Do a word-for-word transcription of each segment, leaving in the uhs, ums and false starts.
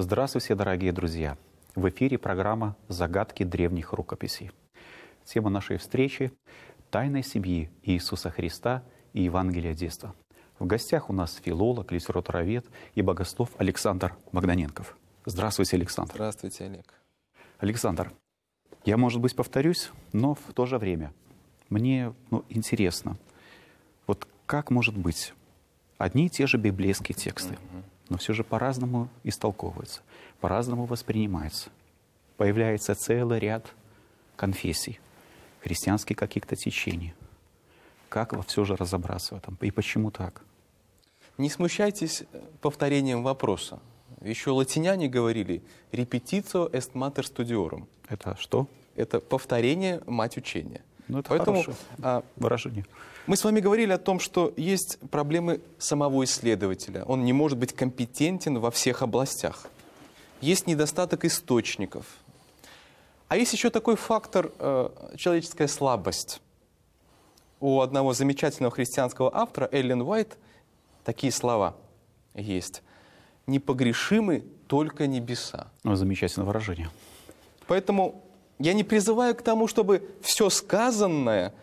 Здравствуйте, дорогие друзья! В эфире программа «Загадки древних рукописей». Тема нашей встречи — «Тайны семьи Иисуса Христа и Евангелие детства». В гостях у нас филолог, литературовед и богослов Александр Богданенков. Здравствуйте, Александр. Здравствуйте, Олег. Александр, я, может быть, повторюсь, но в то же время мне ну, интересно, вот как может быть одни и те же библейские тексты, mm-hmm. но все же по-разному истолковываются, по-разному воспринимаются. Появляется целый ряд конфессий, христианских каких-то течений. Как все же разобраться в этом? И почему так? Не смущайтесь повторением вопроса. Еще латиняне говорили «repetitio est mater studiorum». Это что? Это повторение — мать учения. Ну, это Поэтому хорошее а, выражение. Мы с вами говорили о том, что есть проблемы самого исследователя. Он не может быть компетентен во всех областях. Есть недостаток источников. А есть еще такой фактор э, — человеческая слабость. У одного замечательного христианского автора, Эллен Уайт, такие слова есть. «Непогрешимы только небеса». Ну, замечательное выражение. Поэтому я не призываю к тому, чтобы все сказанное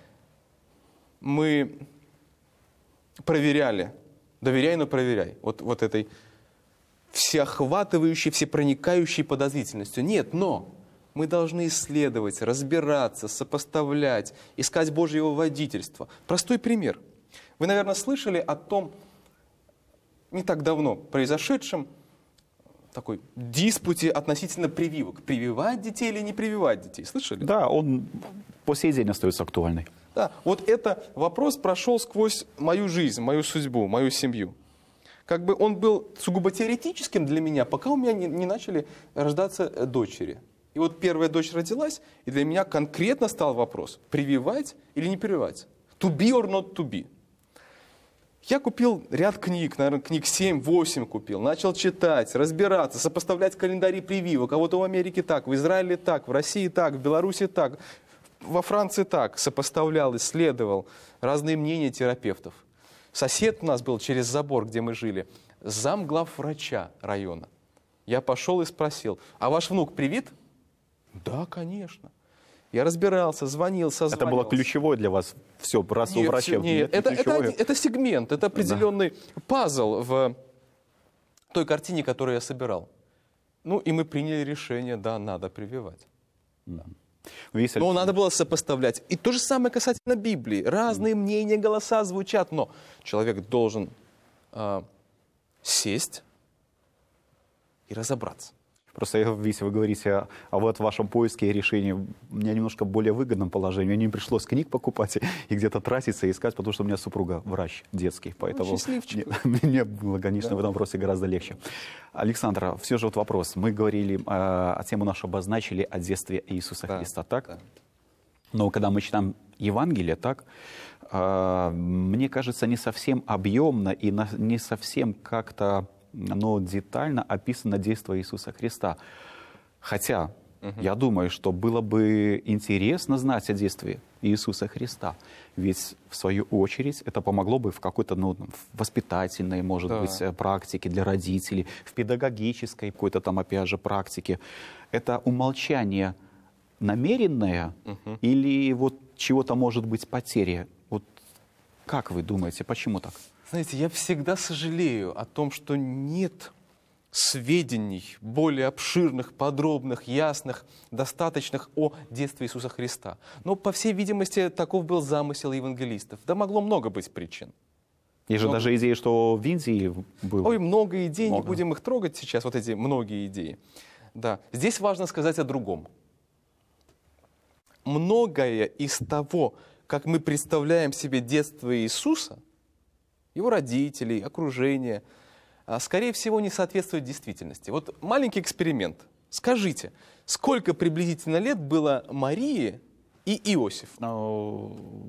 мы проверяли. Доверяй, но проверяй. Вот, вот этой всеохватывающей, всепроникающей подозрительностью. Нет, но мы должны исследовать, разбираться, сопоставлять, искать Божьего водительства. Простой пример. Вы, наверное, слышали о том, не так давно произошедшем, такой диспуте относительно прививок. Прививать детей или не прививать детей? Слышали? Да, он по сей день остается актуальный. Да, вот этот вопрос прошел сквозь мою жизнь, мою судьбу, мою семью. Как бы он был сугубо теоретическим для меня, пока у меня не, не начали рождаться дочери. И вот первая дочь родилась, и для меня конкретно стал вопрос: прививать или не прививать? To be or not to be? Я купил ряд книг, наверное, книг семь-восемь купил, начал читать, разбираться, сопоставлять календари прививок. А вот в Америке так, в Израиле так, в России так, в Беларуси так, во Франции так. Сопоставлял, исследовал разные мнения терапевтов. Сосед у нас был через забор, где мы жили, замглавврача района. Я пошел и спросил: а ваш внук привит? Да, конечно. Я разбирался, звонил, созванивался. Это было ключевое для вас все, раз у врача? Нет, нет, это, это, это сегмент, это определенный да. пазл в той картине, которую я собирал. Ну, и мы приняли решение, да, надо прививать. Да. Весель... Но надо было сопоставлять. И то же самое касательно Библии. Разные mm. мнения, голоса звучат, но человек должен э, сесть и разобраться. Просто, если вы говорите о, о вот вашем поиске и решении, у меня немножко более выгодном положении. Мне не пришлось книг покупать и где-то тратиться и искать, потому что у меня супруга врач детский. Поэтому мне, мне было, конечно, да. в этом вопросе гораздо легче. Александр, все же вот вопрос. Мы говорили, э, о тему нашу обозначили о детстве Иисуса да. Христа, так? Да. Но когда мы читаем Евангелие, так, э, мне кажется, не совсем объемно и на, не совсем как-то... но детально описано действие Иисуса Христа. Хотя, угу. я думаю, что было бы интересно знать о действии Иисуса Христа. Ведь, в свою очередь, это помогло бы в какой-то ну, воспитательной, может да. быть, практике для родителей, в педагогической какой-то там, опять же, практике. Это умолчание намеренное угу. или вот чего-то может быть потеря? Вот как вы думаете, почему так? Знаете, я всегда сожалею о том, что нет сведений более обширных, подробных, ясных, достаточных о детстве Иисуса Христа. Но, по всей видимости, таков был замысел евангелистов. Да могло много быть причин. Есть много... же даже идея, что в Индии было. Ой, много идей, много. Не будем их трогать сейчас, вот эти многие идеи. Да. Здесь важно сказать о другом. Многое из того, как мы представляем себе детство Иисуса, его родителей, окружение, скорее всего, не соответствует действительности. Вот маленький эксперимент. Скажите, сколько приблизительно лет было Марии и Иосифу? No.